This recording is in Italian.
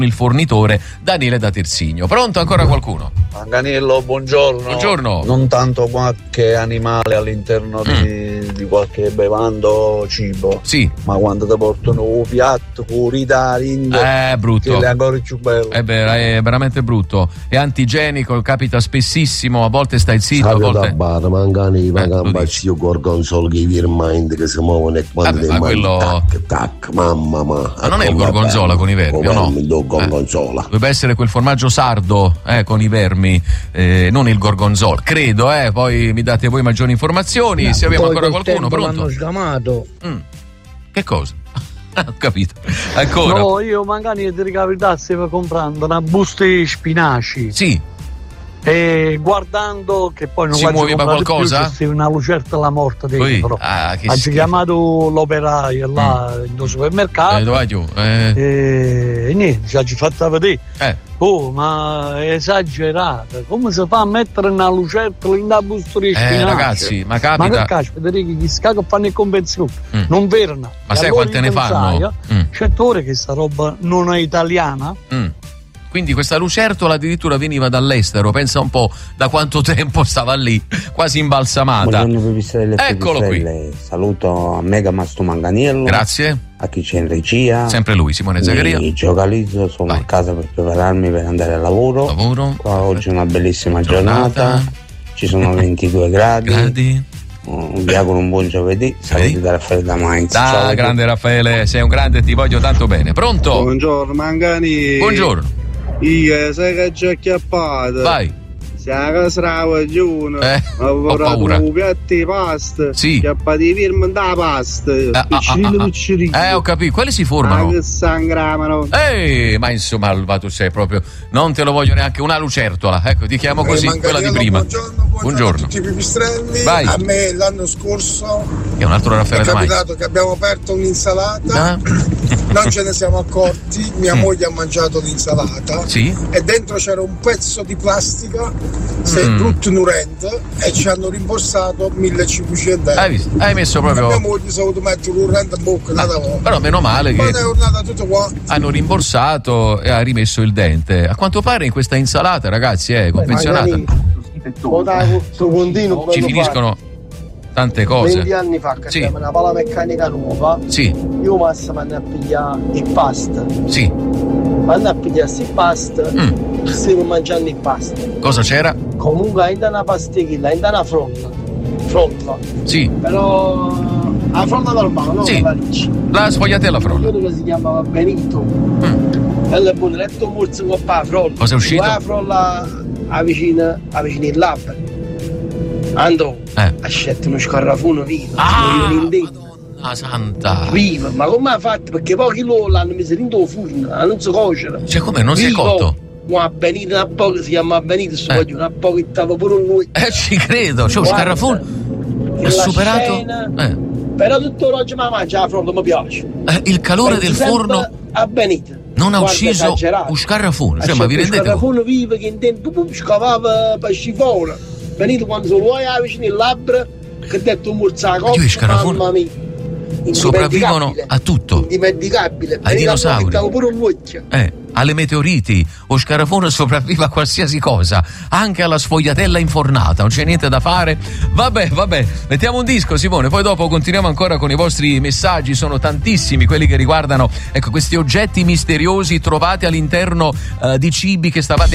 il fornitore Daniele da Terzigno. Pronto, ancora qualcuno? Manganiello, buongiorno. Buongiorno. Non tanto qualche animale all'interno di qualche bevando cibo. Sì. Ma quando ti portano un piatto fuori da rinda, brutto. che è ancora più bello. È veramente brutto. È antigenico, capita spessissimo, a volte stai zitto, a volte. Da bar, mangani, magambacci, io gorgonzolo che vi mind che si muovono e quando ma quello... tac, mamma. Ma non è il gorgonzola con i vermi, o no? Il gorgonzola. Dovrebbe essere quel formaggio sardo con i vermi, non il gorgonzola, credo, poi mi date voi maggiori informazioni. No, se abbiamo ancora qualcuno, pronto? L'hanno sgamato. Che cosa? Ho capito. Ancora? No, io magari ti ricapità stavo comprando una busta di spinaci. Sì. E guardando che poi non si muoveva qualcosa? Più, una lucertola alla morte dentro. Ha chiamato l'operaio là in supermercato. E niente, ci ha fatto vedere. Ma è esagerato. Come si fa a mettere una lucertola in una busta di spinaci? Ragazzi, ma capita. Ma che cazzo, Federico, gli scacco fanno il convenzione. Non verano. Ma sai quante ne fanno? Certo ore che sta roba non è italiana. Quindi questa lucertola addirittura veniva dall'estero, pensa un po' da quanto tempo stava lì, quasi imbalsamata. Eccolo qui. Saluto a Mega Masto Manganiello. Grazie. A chi c'è in regia. Sempre lui, Simone Zaccaria. Mi giocalizzo, sono a casa per prepararmi per andare al lavoro. Qua oggi è una bellissima giornata. Ci sono 22 gradi. Vi auguro un buon giovedì. Saluti da Raffaele da Mainz. Ciao, grande Raffaele, sei un grande, ti voglio tanto bene. Pronto? Buongiorno Mangani. Buongiorno. Io sai che c'è acchiappato. Vai. Siamo a giugno. Ho paura. Un piatto di pasta. Sì. Chiappati di firma da pasta. Piccirini. Ho capito. Quelli si formano. Ma che sangramano. Ma insomma, Alva, tu sei proprio. Non te lo voglio neanche una lucertola. Ecco, ti chiamo così, quella di prima. Buongiorno. A tutti i pipistrelli. Vai. A me l'anno scorso è un altro Raffaele è Mai. capitato che abbiamo aperto un'insalata. Non ce ne siamo accorti. Mia moglie ha mangiato l'insalata. Sì. E dentro c'era un pezzo di plastica brutto nurente e ci hanno rimborsato 1.500 euro. Hai visto? Hai messo proprio. Mia moglie si è voluto mettere l'urrente in bocca. Però meno male che è tornata tutto qua. Hanno rimborsato e ha rimesso il dente. A quanto pare in questa insalata, ragazzi, è confezionata. Ci finiscono tante cose. 20 anni fa che abbiamo una pala meccanica nuova. Sì. Io Massa vanno a pigliare il pasta. Sì. Vanno a pigliarsi il pasta. Stiamo mangiando il pasta. Cosa c'era? Comunque hai una pasticchina, hai una frolla. Sì. Però la frolla normale, no? Sì. La sfogliatella frolla. Quello che si chiamava Benito. E è buono, letto un morso con la frolla. Cosa è uscito? La frolla avvicina il labbro. Andò a scelto uno scarrafuno vivo. Madonna santa. Vivo, ma come ha fatto? Perché pochi loro l'hanno messo dentro il forno, non si cuocere. Cioè come non si è cotto? Ma Benito a poco si chiama Benito, sto voglio una poco che stava pure lui. Ci credo, c'è un scarrafuno. Ha superato. Scena, però tutto oggi mi mangia la fronte, mi piace. Il calore del forno a Benito. Non ha ucciso un scarrafuno, cioè ma vi rendete conto? Un scarrafuno vivo che in tempo scavava per scifone. Benito quando se lo vuoi vicino il labbro che ha detto un morzacco, mamma mia. Sopravvivono a tutto. Indimenticabile. Ai dinosauri. Pure un occhio. Alle meteoriti. O scarafone sopravvive a qualsiasi cosa, anche alla sfogliatella infornata, non c'è niente da fare. Vabbè, mettiamo un disco, Simone, poi dopo continuiamo ancora con i vostri messaggi. Sono tantissimi quelli che riguardano questi oggetti misteriosi trovati all'interno di cibi che stavate